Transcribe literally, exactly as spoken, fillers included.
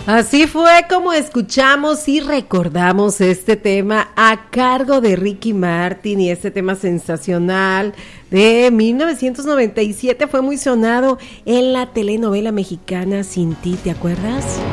Así fue como escuchamos y recordamos este tema a cargo de Ricky Martin, y este tema sensacional de mil novecientos noventa y siete fue muy sonado en la telenovela mexicana Sin Ti, ¿te acuerdas?